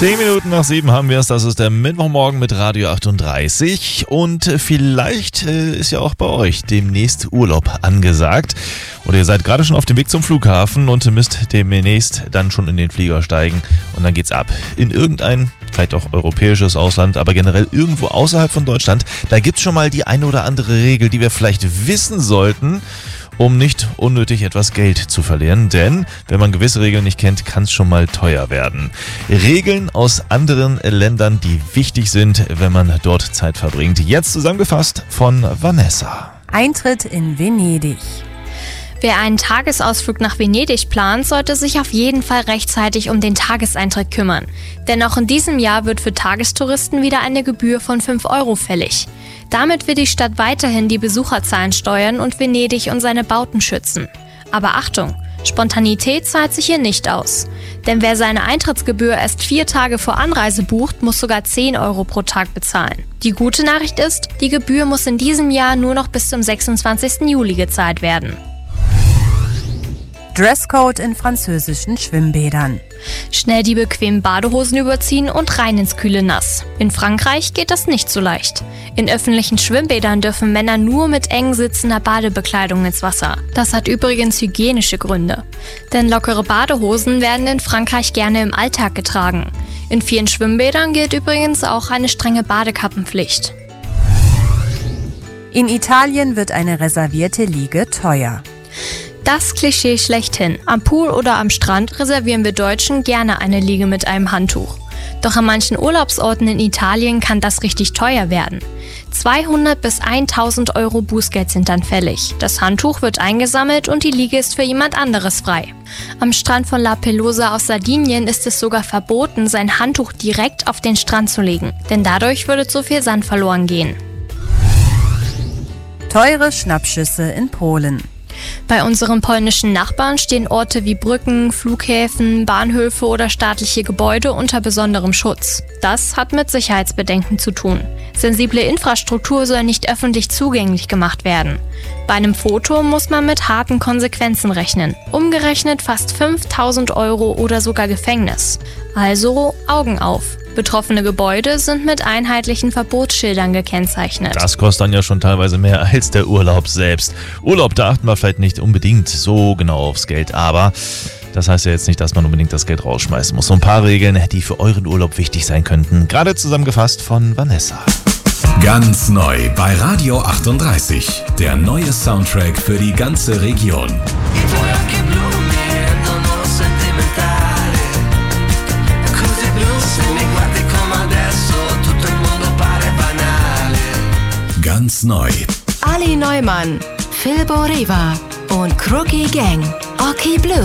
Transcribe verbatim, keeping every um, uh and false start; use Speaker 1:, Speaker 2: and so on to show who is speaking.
Speaker 1: Zehn Minuten nach sieben haben wir es. Das ist der Mittwochmorgen mit Radio achtunddreißig. Und vielleicht äh, ist ja auch bei euch demnächst Urlaub angesagt. Oder ihr seid gerade schon auf dem Weg zum Flughafen und müsst demnächst dann schon in den Flieger steigen. Und dann geht's ab in irgendein, vielleicht auch europäisches Ausland, aber generell irgendwo außerhalb von Deutschland. Da gibt's schon mal die eine oder andere Regel, die wir vielleicht wissen sollten, um nicht unnötig etwas Geld zu verlieren. Denn wenn man gewisse Regeln nicht kennt, kann es schon mal teuer werden. Regeln aus anderen Ländern, die wichtig sind, wenn man dort Zeit verbringt. Jetzt zusammengefasst von Vanessa.
Speaker 2: Eintritt in Venedig.
Speaker 3: Wer einen Tagesausflug nach Venedig plant, sollte sich auf jeden Fall rechtzeitig um den Tageseintritt kümmern. Denn auch in diesem Jahr wird für Tagestouristen wieder eine Gebühr von fünf Euro fällig. Damit will die Stadt weiterhin die Besucherzahlen steuern und Venedig und seine Bauten schützen. Aber Achtung, Spontanität zahlt sich hier nicht aus. Denn wer seine Eintrittsgebühr erst vier Tage vor Anreise bucht, muss sogar zehn Euro pro Tag bezahlen. Die gute Nachricht ist, die Gebühr muss in diesem Jahr nur noch bis zum sechsundzwanzigsten Juli gezahlt werden.
Speaker 2: Dresscode in französischen Schwimmbädern.
Speaker 3: Schnell die bequemen Badehosen überziehen und rein ins kühle Nass. In Frankreich geht das nicht so leicht. In öffentlichen Schwimmbädern dürfen Männer nur mit eng sitzender Badebekleidung ins Wasser. Das hat übrigens hygienische Gründe. Denn lockere Badehosen werden in Frankreich gerne im Alltag getragen. In vielen Schwimmbädern gilt übrigens auch eine strenge Badekappenpflicht.
Speaker 2: In Italien wird eine reservierte Liege teuer.
Speaker 3: Das Klischee schlechthin. Am Pool oder am Strand reservieren wir Deutschen gerne eine Liege mit einem Handtuch. Doch an manchen Urlaubsorten in Italien kann das richtig teuer werden. zweihundert bis tausend Euro Bußgeld sind dann fällig. Das Handtuch wird eingesammelt und die Liege ist für jemand anderes frei. Am Strand von La Pelosa auf Sardinien ist es sogar verboten, sein Handtuch direkt auf den Strand zu legen. Denn dadurch würde zu viel Sand verloren gehen.
Speaker 2: Teure Schnappschüsse in Polen.
Speaker 3: Bei unseren polnischen Nachbarn stehen Orte wie Brücken, Flughäfen, Bahnhöfe oder staatliche Gebäude unter besonderem Schutz. Das hat mit Sicherheitsbedenken zu tun. Sensible Infrastruktur soll nicht öffentlich zugänglich gemacht werden. Bei einem Foto muss man mit harten Konsequenzen rechnen. Umgerechnet fast fünftausend Euro oder sogar Gefängnis. Also Augen auf. Betroffene Gebäude sind mit einheitlichen Verbotsschildern gekennzeichnet.
Speaker 1: Das kostet dann ja schon teilweise mehr als der Urlaub selbst. Urlaub, da achten wir vielleicht nicht unbedingt so genau aufs Geld, aber das heißt ja jetzt nicht, dass man unbedingt das Geld rausschmeißen muss. So ein paar Regeln, die für euren Urlaub wichtig sein könnten. Gerade zusammengefasst von Vanessa.
Speaker 4: Ganz neu bei Radio achtunddreißig. Der neue Soundtrack für die ganze Region. Ganz neu.
Speaker 5: Ali Neumann, Phil Boriva und Crookie Gang. Oki Blue.